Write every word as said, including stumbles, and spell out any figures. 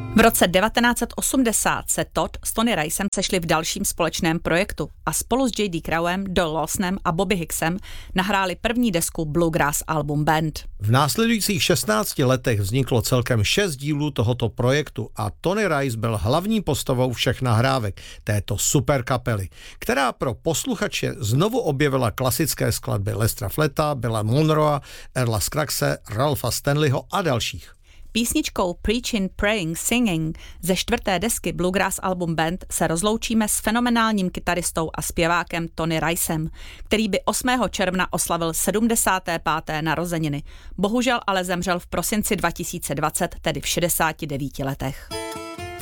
V roce devatenáct set osmdesát se Todd s Tony Ricem sešli v dalším společném projektu a spolu s J D Crowem, Doyle Lawsonem a Bobby Hicksem nahráli první desku Bluegrass Album Band. V následujících šestnácti letech vzniklo celkem šest dílů tohoto projektu a Tony Rice byl hlavní postavou všech nahrávek této super kapely, která pro posluchače znovu objevila klasické skladby Lestra Fleta, Billa Monroea, Earla Scruggsese, Ralpha Stanleyho a dalších. Písničkou Preachin', Praying, Singing ze čtvrté desky Bluegrass Album Band se rozloučíme s fenomenálním kytaristou a zpěvákem Tony Ricem, který by osmého června oslavil sedmdesáté páté narozeniny. Bohužel ale zemřel v prosinci dva tisíce dvacet, tedy v šedesáti devíti letech.